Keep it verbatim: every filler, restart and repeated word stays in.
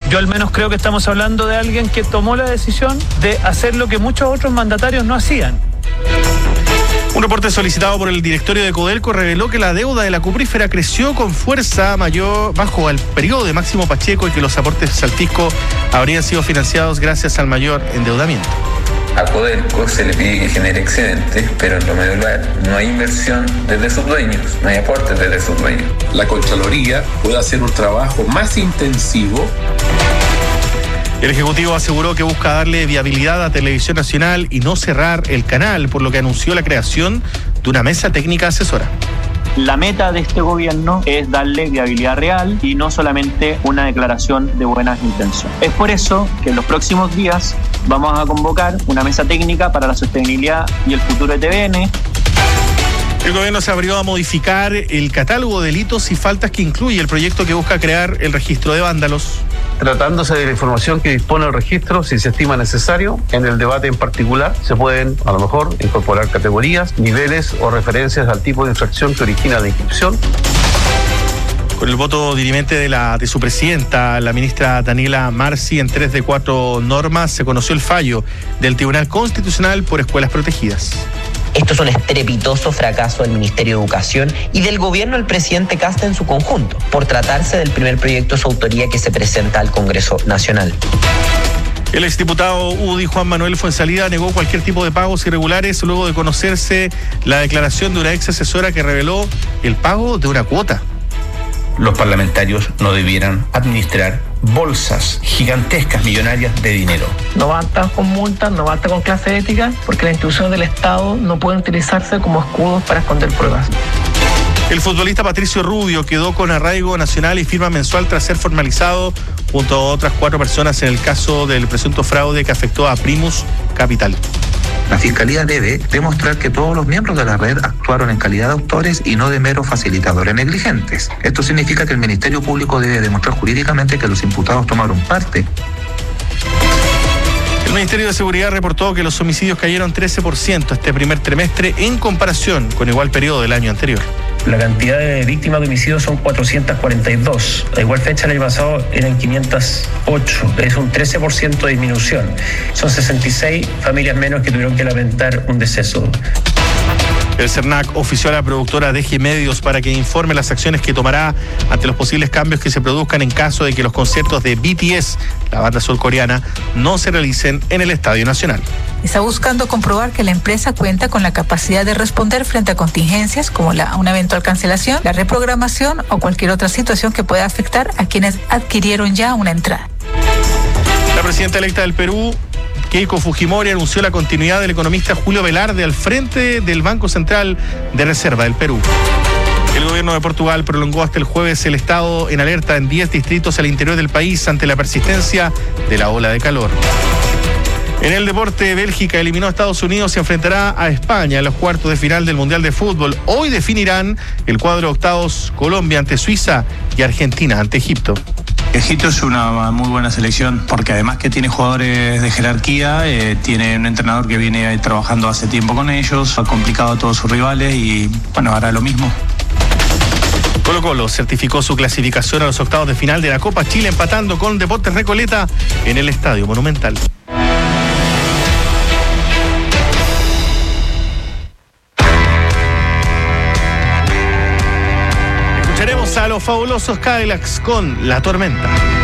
Yo al menos creo que estamos hablando de alguien que tomó la decisión de hacer lo que muchos otros mandatarios no hacían. Un reporte solicitado por el directorio de Codelco reveló que la deuda de la cuprífera creció con fuerza mayor bajo el periodo de Máximo Pacheco y que los aportes al fisco habrían sido financiados gracias al mayor endeudamiento. A Codelco se le pide que genere excedentes, pero en lo medular no hay inversión desde sus dueños, no hay aportes desde sus dueños. La Contraloría puede hacer un trabajo más intensivo. El Ejecutivo aseguró que busca darle viabilidad a Televisión Nacional y no cerrar el canal, por lo que anunció la creación de una mesa técnica asesora. La meta de este gobierno es darle viabilidad real y no solamente una declaración de buenas intenciones. Es por eso que en los próximos días vamos a convocar una mesa técnica para la sostenibilidad y el futuro de T V N. El gobierno se abrió a modificar el catálogo de delitos y faltas que incluye el proyecto que busca crear el registro de vándalos. Tratándose de la información que dispone el registro, si se estima necesario, en el debate en particular se pueden, a lo mejor, incorporar categorías, niveles o referencias al tipo de infracción que origina la inscripción. Con el voto dirimente de, la, de su presidenta, la ministra Daniela Marci, en tres de cuatro normas se conoció el fallo del Tribunal Constitucional por escuelas protegidas. Esto es un estrepitoso fracaso del Ministerio de Educación y del gobierno del presidente Kast en su conjunto, por tratarse del primer proyecto de su autoría que se presenta al Congreso Nacional. El exdiputado U D I Juan Manuel Fuenzalida negó cualquier tipo de pagos irregulares luego de conocerse la declaración de una ex asesora que reveló el pago de una cuota. Los parlamentarios no debieran administrar bolsas gigantescas, millonarias de dinero. No basta con multas, no basta con clase ética, porque las instituciones del Estado no pueden utilizarse como escudos para esconder pruebas. El futbolista Patricio Rubio quedó con arraigo nacional y firma mensual tras ser formalizado junto a otras cuatro personas en el caso del presunto fraude que afectó a Primus Capital. La Fiscalía debe demostrar que todos los miembros de la red actuaron en calidad de autores y no de meros facilitadores negligentes. Esto significa que el Ministerio Público debe demostrar jurídicamente que los imputados tomaron parte. El Ministerio de Seguridad reportó que los homicidios cayeron trece por ciento este primer trimestre en comparación con igual periodo del año anterior. La cantidad de víctimas de homicidios son cuatrocientas cuarenta y dos. A igual fecha el año pasado eran quinientas ocho. Es un trece por ciento de disminución. Son sesenta y seis familias menos que tuvieron que lamentar un deceso. El CERNAC ofició a la productora D G Medios para que informe las acciones que tomará ante los posibles cambios que se produzcan en caso de que los conciertos de B T S, la banda surcoreana, no se realicen en el Estadio Nacional. Está buscando comprobar que la empresa cuenta con la capacidad de responder frente a contingencias como la, una eventual cancelación, la reprogramación o cualquier otra situación que pueda afectar a quienes adquirieron ya una entrada. La presidenta electa del Perú, Keiko Fujimori, anunció la continuidad del economista Julio Velarde al frente del Banco Central de Reserva del Perú. El gobierno de Portugal prolongó hasta el jueves el estado en alerta en diez distritos al interior del país ante la persistencia de la ola de calor. En el deporte, Bélgica eliminó a Estados Unidos y enfrentará a España en los cuartos de final del Mundial de Fútbol. Hoy definirán el cuadro de octavos: Colombia ante Suiza y Argentina ante Egipto. Egipto es una muy buena selección porque además que tiene jugadores de jerarquía, eh, tiene un entrenador que viene trabajando hace tiempo con ellos, ha complicado a todos sus rivales y bueno, hará lo mismo. Colo Colo certificó su clasificación a los octavos de final de la Copa Chile empatando con Deportes Recoleta en el Estadio Monumental. Escucharemos a los fabulosos Cadillacs con La Tormenta.